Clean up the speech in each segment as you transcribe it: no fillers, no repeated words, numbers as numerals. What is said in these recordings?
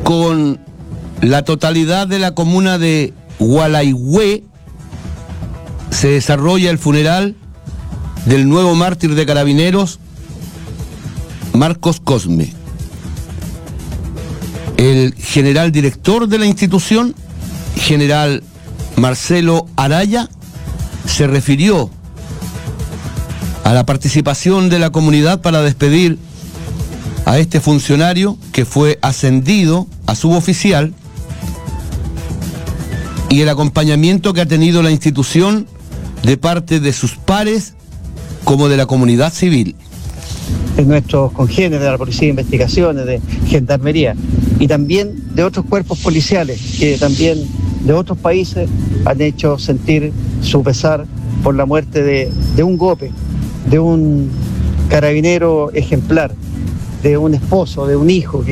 con la totalidad de la comuna de Gualeguay se desarrolla el funeral del nuevo mártir de Carabineros, Marcos Cosme. El general director de la institución, general Marcelo Araya, se refirió a la participación de la comunidad para despedir a este funcionario que fue ascendido a suboficial y el acompañamiento que ha tenido la institución de parte de sus pares como de la comunidad civil. De nuestros congéneres de la Policía de Investigaciones, de Gendarmería y también de otros cuerpos policiales que también de otros países han hecho sentir su pesar por la muerte de un GOPE, de un carabinero ejemplar, de un esposo, de un hijo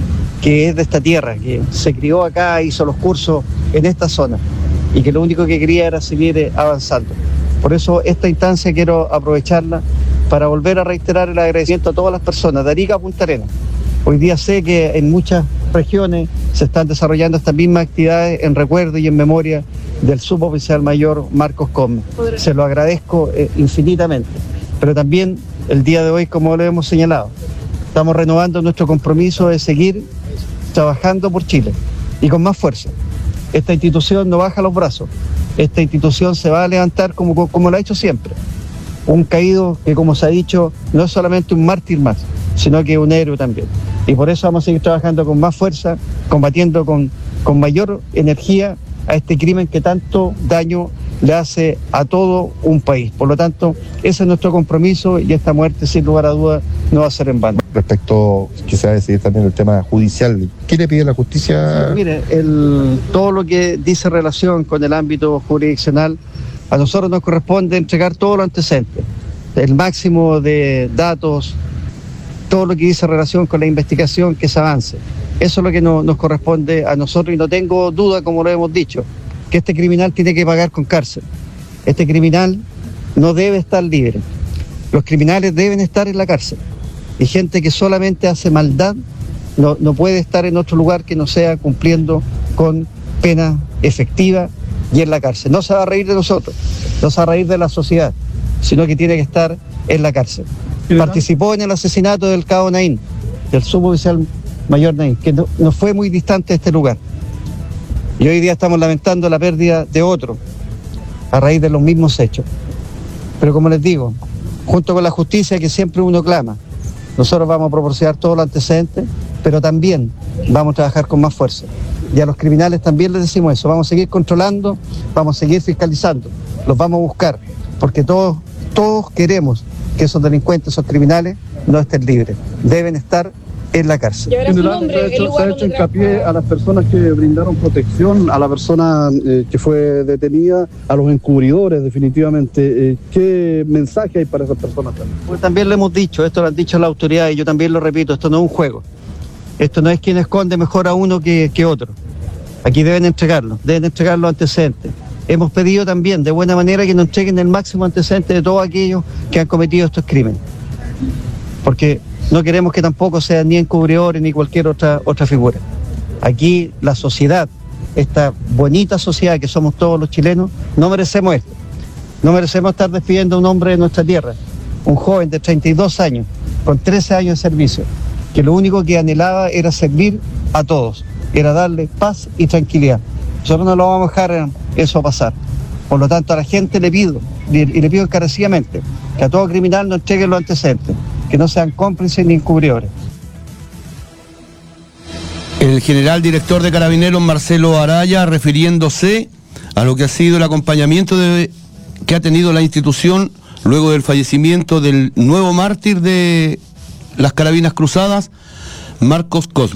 que es de esta tierra, que se crió acá, hizo los cursos en esta zona y que lo único que quería era seguir avanzando. Por eso esta instancia quiero aprovecharla para volver a reiterar el agradecimiento a todas las personas de Arica a Punta Arenas. Hoy día sé que en muchas regiones se están desarrollando estas mismas actividades en recuerdo y en memoria del suboficial mayor Marcos Cosme. Se lo agradezco infinitamente. Pero también el día de hoy, como lo hemos señalado, estamos renovando nuestro compromiso de seguir trabajando por Chile y con más fuerza. Esta institución no baja los brazos. Esta institución se va a levantar como lo ha hecho siempre. Un caído que, como se ha dicho, no es solamente un mártir más, sino que un héroe también. Y por eso vamos a seguir trabajando con más fuerza, combatiendo con mayor energía a este crimen que tanto daño le hace a todo un país. Por lo tanto, ese es nuestro compromiso y esta muerte, sin lugar a dudas, no va a ser en vano. Respecto, que se va a decidir también el tema judicial, ¿qué le pide la justicia? Sí, mire, todo lo que dice relación con el ámbito jurisdiccional, a nosotros nos corresponde entregar todos los antecedentes, el máximo de datos, todo lo que dice relación con la investigación, que se avance. Eso es lo que nos corresponde a nosotros y no tengo duda, como lo hemos dicho, que este criminal tiene que pagar con cárcel. Este criminal no debe estar libre. Los criminales deben estar en la cárcel. Y gente que solamente hace maldad no puede estar en otro lugar que no sea cumpliendo con pena efectiva y en la cárcel. No se va a reír de nosotros, no se va a reír de la sociedad, sino que tiene que estar en la cárcel. Participó en el asesinato del cabo Naín, del suboficial mayor Naín, que no fue muy distante de este lugar. Y hoy día estamos lamentando la pérdida de otro, a raíz de los mismos hechos. Pero como les digo, junto con la justicia que siempre uno clama, nosotros vamos a proporcionar todos los antecedentes, pero también vamos a trabajar con más fuerza. Y a los criminales también les decimos eso, vamos a seguir controlando, vamos a seguir fiscalizando, los vamos a buscar, porque todos queremos que esos delincuentes, esos criminales, no estén libres, deben estar en la cárcel. General, se ha hecho hincapié a las personas que brindaron protección, a la persona que fue detenida, a los encubridores, definitivamente. ¿Qué mensaje hay para esas personas también? Pues también lo hemos dicho, esto lo han dicho las autoridades y yo también lo repito, esto no es un juego. Esto no es quien esconde mejor a uno que otro. Aquí deben entregar los antecedentes. Hemos pedido también de buena manera que nos entreguen el máximo antecedente de todos aquellos que han cometido estos crímenes. Porque no queremos que tampoco sean ni encubridores ni cualquier otra figura. Aquí la sociedad, esta bonita sociedad que somos todos los chilenos, no merecemos esto. No merecemos estar despidiendo a un hombre de nuestra tierra, un joven de 32 años, con 13 años de servicio, que lo único que anhelaba era servir a todos, era darle paz y tranquilidad. Nosotros no lo vamos a dejar eso pasar. Por lo tanto, a la gente le pido, y le pido encarecidamente, que a todo criminal nos entreguen los antecedentes, que no sean cómplices ni encubridores. El general director de Carabineros, Marcelo Araya, refiriéndose a lo que ha sido el acompañamiento que ha tenido la institución luego del fallecimiento del nuevo mártir de las Carabinas Cruzadas, Marcos Cosme.